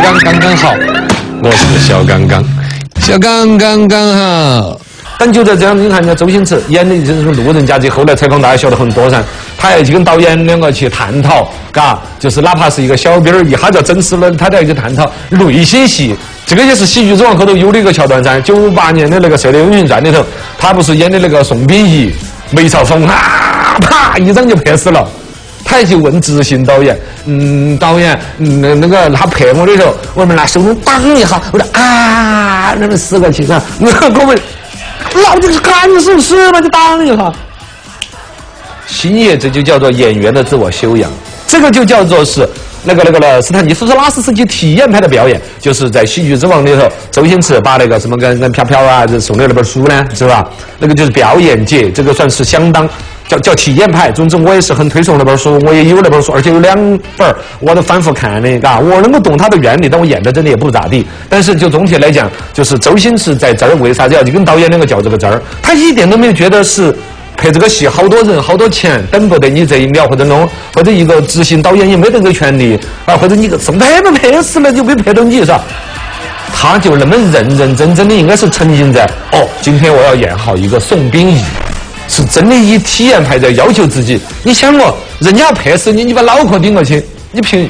刚刚刚好，我是小刚刚，小刚刚刚好。但就在这样，你看人家周星驰演的这种路人甲级，后来采访大家晓得很多噻。他还去跟导演两个去探讨，嘎，就是哪怕是一个小兵儿，一下就整死了，他都要去探讨内心戏。这个也是《喜剧之王》后头有的一个桥段噻。98年的那个《射雕英雄传》里头，他不是演的那个宋秉义、梅超风啊，啪一掌就拍死了。他还去问执行导演，导演，那个他拍我的时候，我们拿手中挡一下，我说啊，那么死过去噻，我们。老子是看是死嘛，就挡一下。星爷，这就叫做演员的自我修养，这个就叫做是那个斯坦尼斯拉斯斯基体验派的表演，就是在《喜剧之王》里头，周星驰把那个什么跟飘飘啊送的那本书呢，是吧？那个就是表演界，这个算是相当。叫体验派，总之我也是很推崇那本书，我也有那本书，而且有2本，我都反复看的，嘎，我能够懂它的原理，但我演的真的也不咋地。但是就总体来讲，就是周星驰在这儿为啥子要去跟导演两个较这个真儿？他一点都没有觉得是拍这个戏好多人好多钱等不得你这一秒，或者弄，或者一个执行导演也没得这个权利啊，或者你个什么拍不拍死了就没拍到你是吧？他就那么认真的应该是沉浸在今天我要演好一个宋秉义。是真的以体验派在要求自己。你想我，人家要拍死你，你把脑壳顶过去，你凭，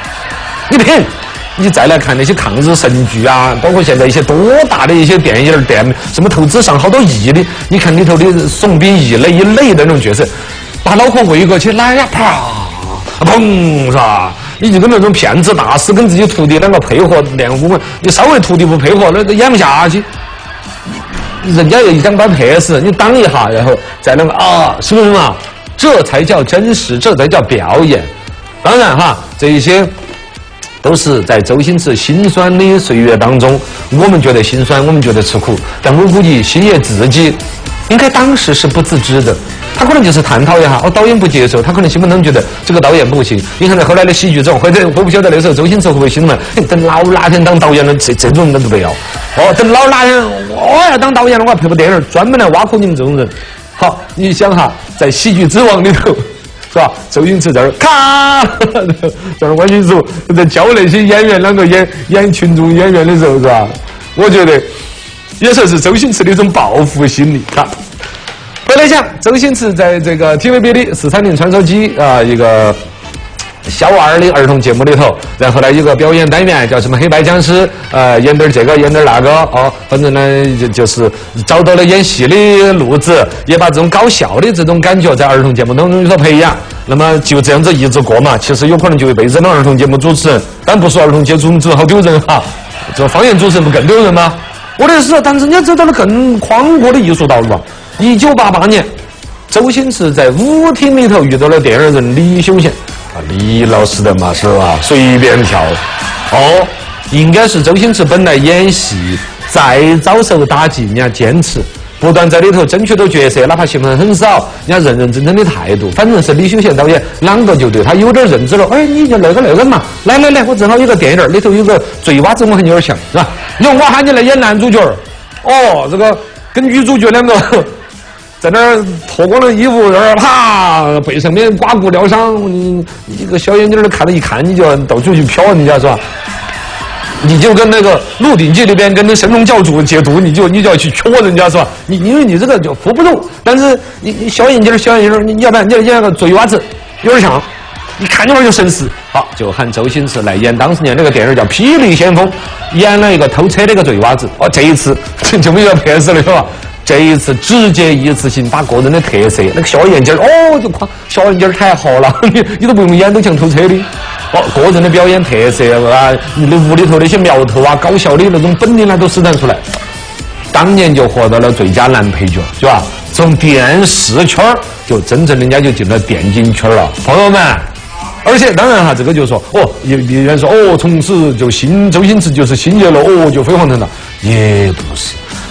你再来看那些抗日神剧啊，包括现在一些多大的一些电影什么投资上好多亿的，你看里头的宋秉义那一类的那种角色，把脑壳围过去，来呀，啪，砰，是吧？你就跟那种骗子大师跟自己徒弟两个配合练武，你稍微徒弟不配合，那演不下去。人家也想把他拍死，你挡一下，然后再那个是不是嘛？这才叫真实，这才叫表演。当然哈，这一些都是在周星驰辛酸的岁月当中，我们觉得辛酸，我们觉得吃苦，但我估计星爷自己应该当时是不自知的。他可能就是探讨一下，导演不接受，他可能心目中觉得这个导演不行。你看在后来的喜剧中，或者我不晓得那时候周星驰会不会心里面，等老哪天当导演了，这种人都不要。等老哪天我要当导演了，我要拍部电影，专门来挖苦你们这种人。好，你想哈，在《喜剧之王》里头，是吧？周星驰在这儿咔，在这儿完全是在教那些演员啷个演群众演员的时候，是吧？我觉得也算是周星驰的一种报复心理啊。回来讲，周星驰在这个 TVB 的430穿梭机一个小娃的儿童节目里头，然后呢有个表演单元叫什么黑白僵尸，演点这个演点那个反正呢就是找到了演戏的路子，也把这种搞笑的这种感觉在儿童节目当中有所培养。那么就这样子一直过嘛，其实有可能就一辈子的儿童节目主持人，但不说儿童节目主持人好丢人哈，这方言主持人不更丢人吗？我的是，但是人家走到了更宽阔的艺术道路啊。1988年，周星驰在舞厅里头遇到了电影人李修贤李老师的嘛，是吧？随便跳应该是周星驰本来演戏再遭受打击，人家坚持不断在里头争取到角色，哪怕戏份很少，人家认真的态度。反正是李修贤导演啷个就对他有点认知了，你就那个嘛，来，我正好有个电影里头有个醉娃子，我很有点像，是吧？我喊你来演男主角这个跟女主角两个在那儿脱光了衣服，在那儿啪背上面刮骨疗伤，你一个小眼睛儿看了一看，你就要到处去瞟人家，是吧？你就跟那个《鹿鼎记》里边跟那神龙教主解毒，你就要去戳人家，是吧？因为你这个就扶不住，但是你小眼睛儿，你要不然你演个嘴娃子，有点像，一看那会儿就神似。好，就喊周星驰来演当时年那个电影叫《霹雳先锋》，演了一个偷车的一个嘴娃子。这一次就没有拍死了，是吧？这一次直接一次性把个人的特色，那个小眼睛就夸小眼睛太好了，你都不用演都像偷车的。个人的表演特色啊，你的屋里头那些苗头啊，搞笑的那种本领啊，都施展出来。当年就获得了最佳男配角，是吧？从电视圈就真正人家就进了电竞圈了，朋友们。而且当然哈，这个就说有人说从此就周星驰就是星爷了，就飞黄腾达，也不是。